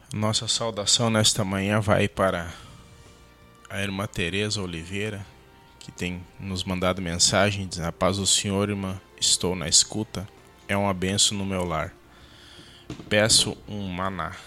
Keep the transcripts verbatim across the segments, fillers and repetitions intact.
Nossa saudação nesta manhã vai para a irmã Tereza Oliveira, que tem nos mandado mensagem dizendo: a paz do Senhor, irmã, estou na escuta, é uma benção no meu lar. Peço um maná.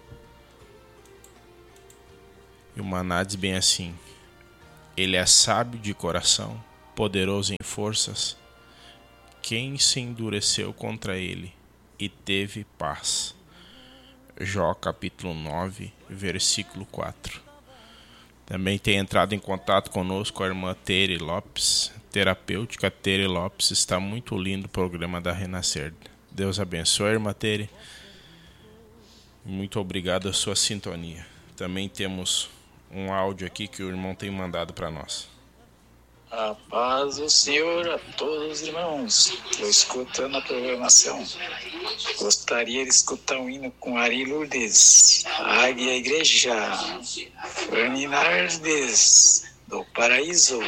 E o maná diz bem assim: ele é sábio de coração, poderoso em forças. Quem se endureceu contra ele e teve paz? Jó capítulo nove, versículo quatro. Também tem entrado em contato conosco a irmã Tere Lopes, terapêutica Tere Lopes. Está muito lindo o programa da Renascer. Deus abençoe, irmã Tere. Muito obrigado a sua sintonia. Também temos um áudio aqui que o irmão tem mandado para nós. A paz do Senhor a todos os irmãos. Estou escutando a programação. Gostaria de escutar um hino com Ari Lourdes, Águia Igreja, Fanny Nardes, do Paraíso.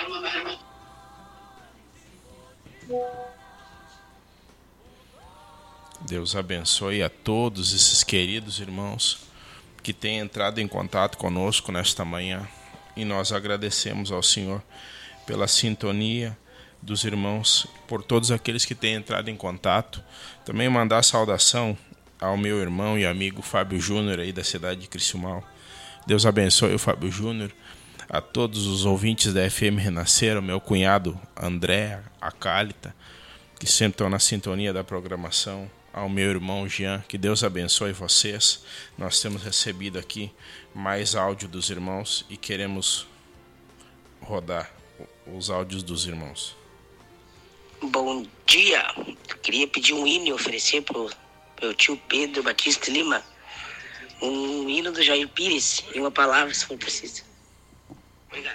Deus abençoe a todos esses queridos irmãos que têm entrado em contato conosco nesta manhã. E nós agradecemos ao Senhor pela sintonia dos irmãos, por todos aqueles que têm entrado em contato. Também mandar saudação ao meu irmão e amigo Fábio Júnior, aí da cidade de Criciúmal. Deus abençoe o Fábio Júnior, a todos os ouvintes da F M Renascer, o meu cunhado André, a Cálita, que sempre estão na sintonia da programação, ao meu irmão Jean, que Deus abençoe vocês. Nós temos recebido aqui mais áudio dos irmãos e queremos rodar os áudios dos irmãos. Bom dia, eu queria pedir um hino e oferecer pro meu tio Pedro Batista Lima, um hino do Jair Pires e uma palavra, se for preciso. Obrigado.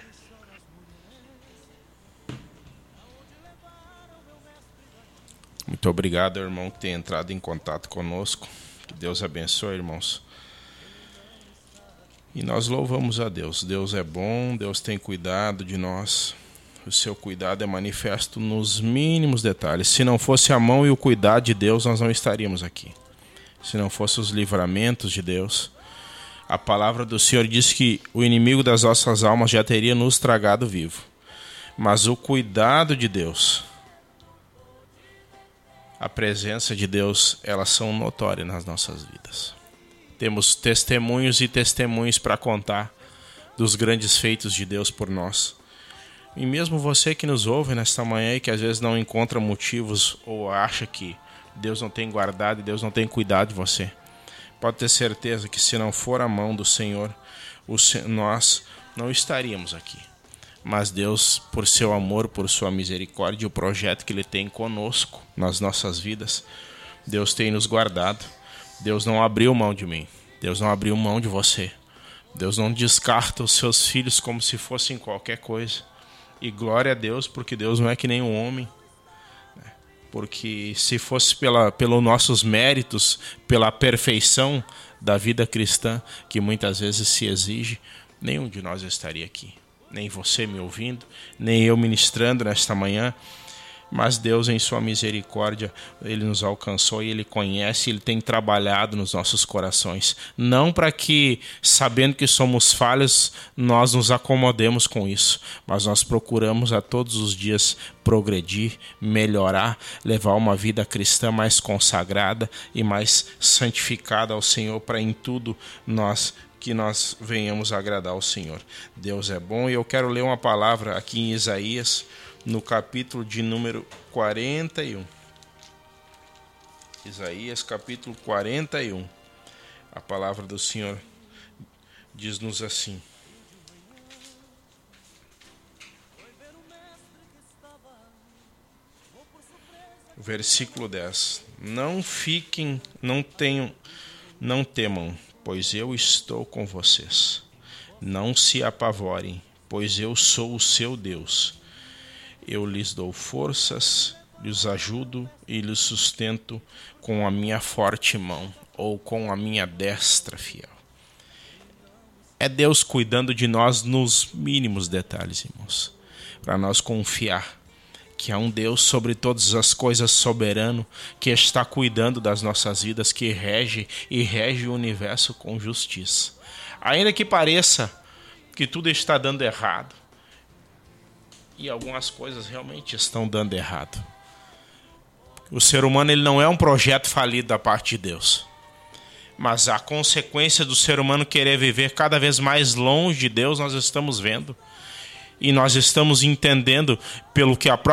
Muito obrigado, irmão, que tem entrado em contato conosco. Que Deus abençoe, irmãos. E nós louvamos a Deus. Deus é bom, Deus tem cuidado de nós. O seu cuidado é manifesto nos mínimos detalhes. Se não fosse a mão e o cuidado de Deus, nós não estaríamos aqui. Se não fossem os livramentos de Deus. A palavra do Senhor diz que o inimigo das nossas almas já teria nos tragado vivo. Mas o cuidado de Deus, a presença de Deus, elas são notórias nas nossas vidas. Temos testemunhos e testemunhos para contar dos grandes feitos de Deus por nós. E mesmo você que nos ouve nesta manhã e que às vezes não encontra motivos ou acha que Deus não tem guardado e Deus não tem cuidado de você, pode ter certeza que se não for a mão do Senhor, nós não estaríamos aqui. Mas Deus, por seu amor, por sua misericórdia, o projeto que Ele tem conosco nas nossas vidas, Deus tem nos guardado. Deus não abriu mão de mim. Deus não abriu mão de você. Deus não descarta os seus filhos como se fossem qualquer coisa. E glória a Deus, porque Deus não é que nem um homem. Porque se fosse pela, pelos nossos méritos, pela perfeição da vida cristã, que muitas vezes se exige, nenhum de nós estaria aqui. Nem você me ouvindo, nem eu ministrando nesta manhã. Mas Deus, em sua misericórdia, Ele nos alcançou e Ele conhece, Ele tem trabalhado nos nossos corações. Não para que, sabendo que somos falhos, nós nos acomodemos com isso. Mas nós procuramos a todos os dias progredir, melhorar, levar uma vida cristã mais consagrada e mais santificada ao Senhor, para em tudo nós que nós venhamos agradar ao Senhor. Deus é bom. E eu quero ler uma palavra aqui em Isaías, no capítulo de número quarenta e um. Isaías, capítulo quarenta e um. A palavra do Senhor diz-nos assim: versículo dez. Não fiquem, não tenham, não temam, pois eu estou com vocês. Não se apavorem, pois eu sou o seu Deus. Eu lhes dou forças, lhes ajudo e lhes sustento com a minha forte mão, ou com a minha destra fiel. É Deus cuidando de nós nos mínimos detalhes, irmãos, para nós confiar que há um Deus sobre todas as coisas soberano, que está cuidando das nossas vidas, que rege e rege o universo com justiça. Ainda que pareça que tudo está dando errado, e algumas coisas realmente estão dando errado. O ser humano ele não é um projeto falido da parte de Deus, mas a consequência do ser humano querer viver cada vez mais longe de Deus nós estamos vendo. E nós estamos entendendo pelo que a própria